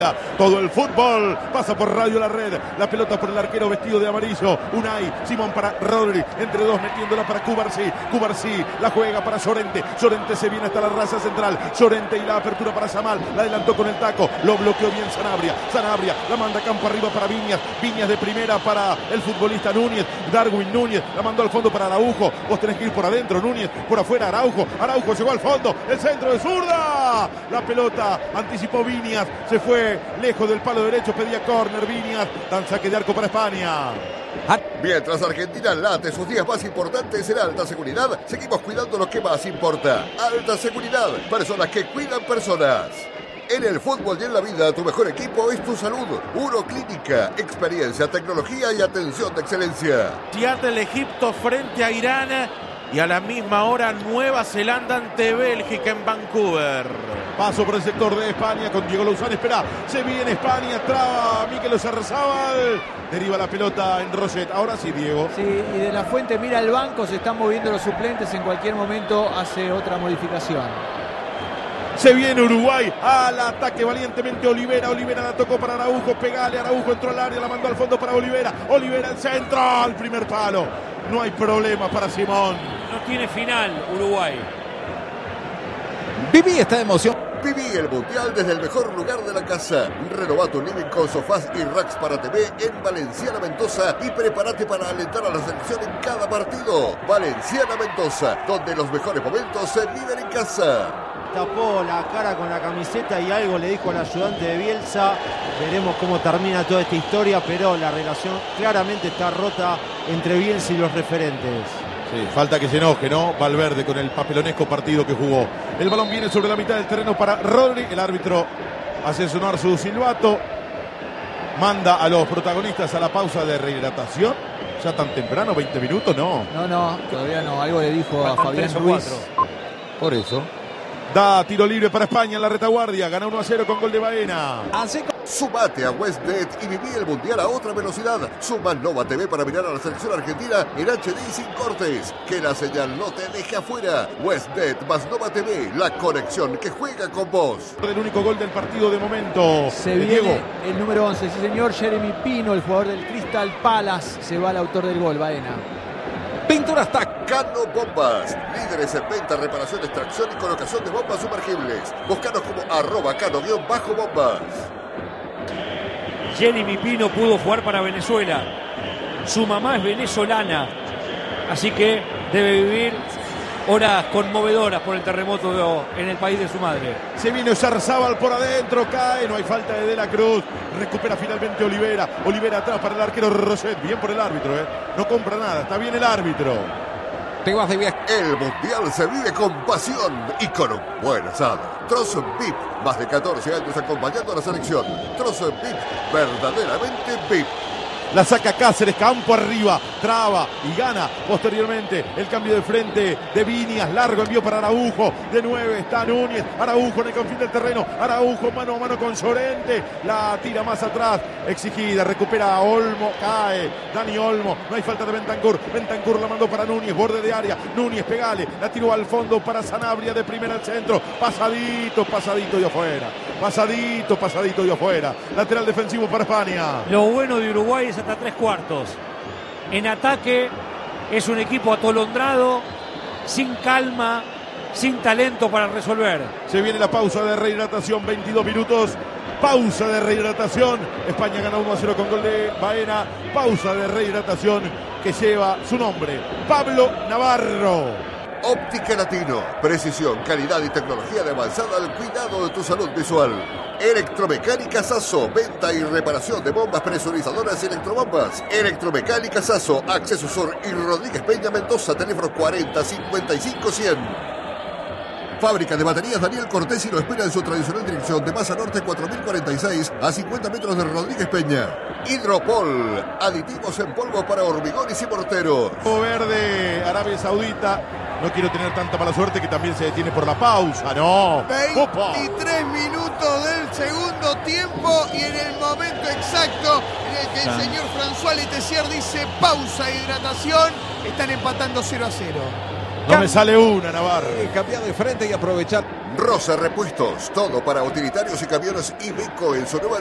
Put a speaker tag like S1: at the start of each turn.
S1: Todo el fútbol pasa por Radio La Red. La pelota por el arquero vestido de amarillo. Unai Simón para Rodri. Entre dos metiéndola para Cubarsí. Cubarsí la juega para Llorente. Llorente se viene hasta la raza central. Llorente y la apertura para Samal. La adelantó con el taco. Lo bloqueó bien Sanabria. Sanabria la manda campo arriba para Viñas. Viñas de primera para el futbolista Núñez. Darwin Núñez la mandó al fondo para Araujo. Vos tenés que ir por adentro. Núñez por afuera. Araujo. Araujo llegó al fondo. El centro de zurda. La pelota anticipó Viñas. Se fue lejos del palo derecho, pedía córner Viñas, dan saque de arco para España.
S2: Mientras Argentina late sus días más importantes en alta seguridad, seguimos cuidando lo que más importa. Alta seguridad, personas que cuidan personas. En el fútbol y en la vida, tu mejor equipo es tu salud. Uroclínica, experiencia, tecnología y atención de excelencia.
S3: Seattle, Egipto frente a Irán. Y a la misma hora Nueva Zelanda ante Bélgica en Vancouver.
S1: Paso por el sector de España con Diego Lozano. Espera, se viene España, traba Mikel Oyarzabal. Deriva la pelota en Roget. Ahora sí, Diego.
S4: Sí, y de la Fuente mira al banco, se están moviendo los suplentes. En cualquier momento hace otra modificación.
S1: Se viene Uruguay al ataque valientemente Olivera. Olivera la tocó para Araujo. Pegale, Araujo entró al área, la mandó al fondo para Olivera. Olivera al centro, al primer palo. No hay problema para Simón.
S5: No tiene final Uruguay.
S6: Viví esta emoción.
S2: Viví el Mundial desde el mejor lugar de la casa. Renová tu living con sofás y racks para TV en Valenciana Mendoza y prepárate para alentar a la selección en cada partido. Valenciana Mendoza, donde los mejores momentos se viven en casa.
S7: Tapó la cara con la camiseta y algo le dijo al ayudante de Bielsa. Veremos cómo termina toda esta historia, pero la relación claramente está rota entre Bielsa y los referentes.
S1: Sí, falta que se enoje, ¿no? Valverde con el papelonesco partido que jugó. El balón viene sobre la mitad del terreno para Rodri. El árbitro hace sonar su silbato. Manda a los protagonistas a la pausa de rehidratación. ¿Ya tan temprano? ¿20 minutos? No.
S4: No, todavía no. Algo le dijo a Fabián Ruiz.
S6: Por eso.
S1: Da tiro libre para España en la retaguardia. Gana 1-0 con gol de Baena.
S2: Sumate a WestBet y viví el Mundial a otra velocidad. Suma Nova TV para mirar a la selección argentina en HD y sin cortes. Que la señal no te deje afuera. WestBet más Nova TV, la conexión que juega con vos.
S1: El único gol del partido de momento.
S4: Se viene el número 11, sí señor, Jeremy Pino, el jugador del Crystal Palace. Se va el autor del gol, Baena.
S6: Pinturas TAC.
S2: Cano Bombas, líderes en venta, reparación, extracción y colocación de bombas sumergibles. Búscanos como @cano_bombas.
S5: Jeremy Pino pudo jugar para Venezuela. Su mamá es venezolana, así que debe vivir horas conmovedoras por el terremoto en el país de su madre.
S1: Se viene Oyarzabal por adentro, cae, no hay falta de la Cruz. Recupera finalmente Olivera. Olivera atrás para el arquero Roget. Bien por el árbitro, no compra nada, está bien el árbitro.
S6: Te vas de viaje.
S2: El Mundial se vive con pasión y con un buen asado. Trozo VIP, más de 14 años acompañando a la selección. Trozo VIP, verdaderamente VIP.
S1: La saca Cáceres, campo arriba, traba y gana posteriormente el cambio de frente de Viñas, largo envío para Araujo, de 9 está Núñez, Araujo en el confín del terreno, Araujo mano a mano con Llorente, la tira más atrás, exigida, recupera a Olmo, cae Dani Olmo, no hay falta de Bentancur, Bentancur la mandó para Núñez, borde de área, Núñez pegale, la tiró al fondo para Sanabria de primera al centro, pasadito y afuera, pasadito y afuera, lateral defensivo para España.
S5: Lo bueno de Uruguay es hasta 3/4. En ataque es un equipo atolondrado, sin calma, sin talento para resolver.
S1: Se viene la pausa de rehidratación, 22 minutos. Pausa de rehidratación. España gana 1-0 con gol de Baena. Pausa de rehidratación que lleva su nombre, Pablo Navarro.
S2: Óptica Latino, precisión, calidad y tecnología de avanzada al cuidado de tu salud visual. Electromecánica Sasso, venta y reparación de bombas presurizadoras y electrobombas. Electromecánica Sasso, Acceso Sur y Rodríguez Peña Mendoza, teléfono 40 55 100. Fábrica de baterías Daniel Cortés y lo espera en su tradicional dirección de Masa Norte 4046 a 50 metros de Rodríguez Peña. Hidropol, aditivos en polvo para hormigones y morteros.
S1: Verde, Arabia Saudita. No quiero tener tanta mala suerte que también se detiene por la pausa, no.
S8: 23 minutos del segundo tiempo y en el momento exacto en el que el señor François Letessier dice pausa e hidratación, están empatando 0-0.
S1: No me sale una, Navarro.
S6: Cambiar de frente y aprovechar.
S2: Rosa Repuestos, todo para utilitarios y camiones Iveco en su nueva